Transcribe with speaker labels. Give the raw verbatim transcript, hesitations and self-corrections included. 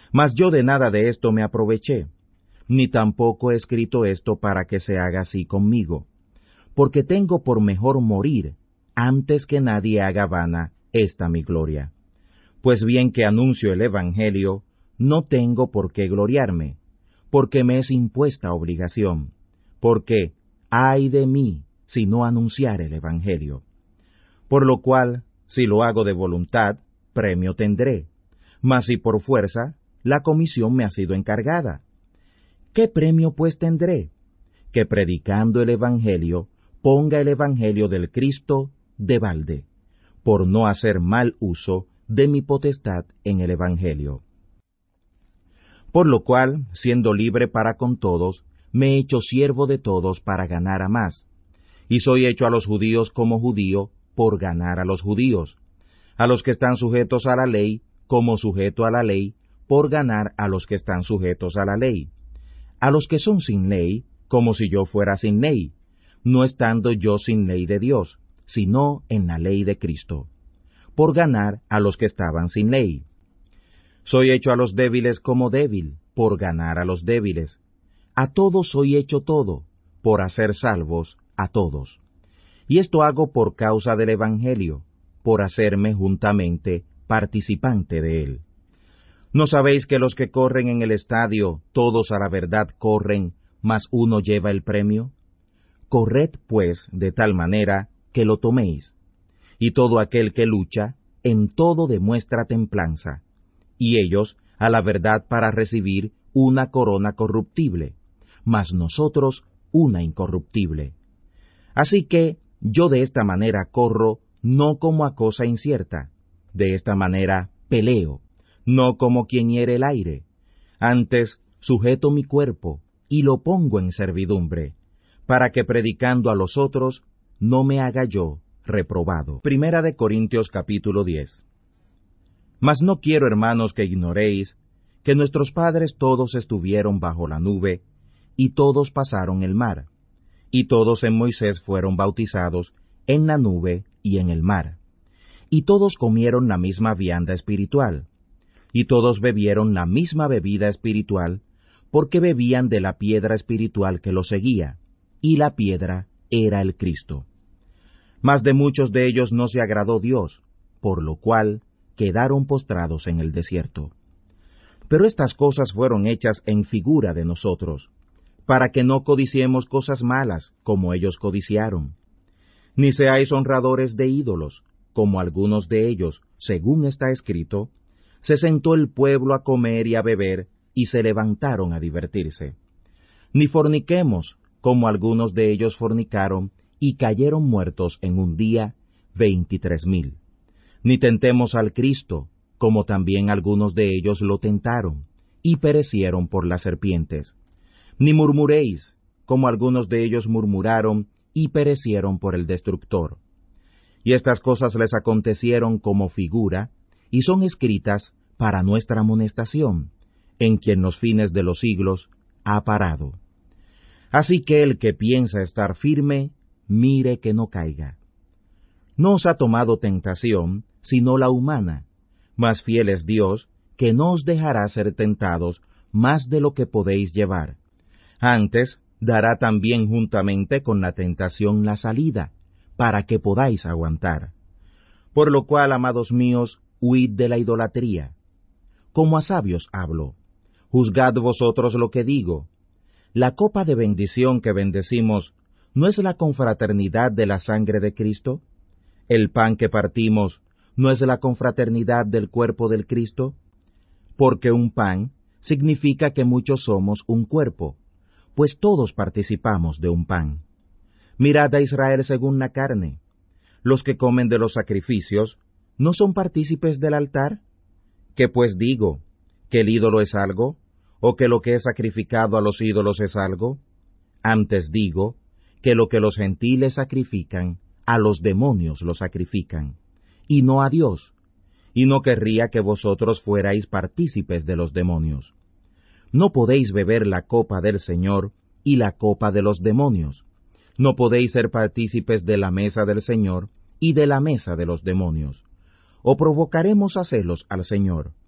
Speaker 1: Mas yo de nada de esto me aproveché, ni tampoco he escrito esto para que se haga así conmigo, porque tengo por mejor morir antes que nadie haga vana esta mi gloria. Pues bien que anuncio el Evangelio, no tengo por qué gloriarme, porque me es impuesta obligación, porque ay de mí si no anunciar el Evangelio. Por lo cual, si lo hago de voluntad, premio tendré, mas si por fuerza, la comisión me ha sido encargada. ¿Qué premio pues tendré? Que predicando el Evangelio, ponga el Evangelio del Cristo de balde, por no hacer mal uso de mi potestad en el Evangelio. Por lo cual, siendo libre para con todos, me he hecho siervo de todos para ganar a más, y soy hecho a los judíos como judío por ganar a los judíos, a los que están sujetos a la ley como sujeto a la ley por ganar a los que están sujetos a la ley, a los que son sin ley como si yo fuera sin ley, no estando yo sin ley de Dios, sino en la ley de Cristo, por ganar a los que estaban sin ley. Soy hecho a los débiles como débil, por ganar a los débiles. A todos soy hecho todo, por hacer salvos a todos. Y esto hago por causa del Evangelio, por hacerme juntamente participante de él. ¿No sabéis que los que corren en el estadio, todos a la verdad corren, mas uno lleva el premio? Corred, pues, de tal manera que lo toméis. Y todo aquel que lucha, en todo demuestra templanza, y ellos a la verdad para recibir una corona corruptible, mas nosotros una incorruptible. Así que yo de esta manera corro, no como a cosa incierta, de esta manera peleo, no como quien hiere el aire, antes sujeto mi cuerpo y lo pongo en servidumbre, para que predicando a los otros no me haga yo reprobado. Primera de Corintios capítulo diez. Mas no quiero, hermanos, que ignoréis que nuestros padres todos estuvieron bajo la nube, y todos pasaron el mar, y todos en Moisés fueron bautizados en la nube y en el mar, y todos comieron la misma vianda espiritual, y todos bebieron la misma bebida espiritual, porque bebían de la piedra espiritual que los seguía, y la piedra era el Cristo. Mas de muchos de ellos no se agradó Dios, por lo cual quedaron postrados en el desierto. Pero estas cosas fueron hechas en figura de nosotros, para que no codiciemos cosas malas, como ellos codiciaron. Ni seáis honradores de ídolos, como algunos de ellos, según está escrito, se sentó el pueblo a comer y a beber, y se levantaron a divertirse. Ni forniquemos, como algunos de ellos fornicaron, y cayeron muertos en un día veintitrés mil. Ni tentemos al Cristo, como también algunos de ellos lo tentaron, y perecieron por las serpientes. Ni murmuréis, como algunos de ellos murmuraron, y perecieron por el destructor. Y estas cosas les acontecieron como figura, y son escritas para nuestra amonestación, en quien los fines de los siglos ha parado. Así que el que piensa estar firme, mire que no caiga. No os ha tomado tentación, sino la humana, mas fiel es Dios, que no os dejará ser tentados más de lo que podéis llevar. Antes, dará también juntamente con la tentación la salida, para que podáis aguantar. Por lo cual, amados míos, huid de la idolatría. Como a sabios hablo, juzgad vosotros lo que digo. La copa de bendición que bendecimos, ¿no es la confraternidad de la sangre de Cristo? El pan que partimos, ¿no es la confraternidad del cuerpo del Cristo? Porque un pan significa que muchos somos un cuerpo, pues todos participamos de un pan. Mirad a Israel según la carne. Los que comen de los sacrificios, ¿no son partícipes del altar? ¿Qué pues digo? ¿Que el ídolo es algo? ¿O que lo que es sacrificado a los ídolos es algo? Antes digo, que lo que los gentiles sacrifican, a los demonios lo sacrifican, y no a Dios, y no querría que vosotros fuerais partícipes de los demonios. No podéis beber la copa del Señor y la copa de los demonios. No podéis ser partícipes de la mesa del Señor y de la mesa de los demonios. ¿O provocaremos a celos al Señor?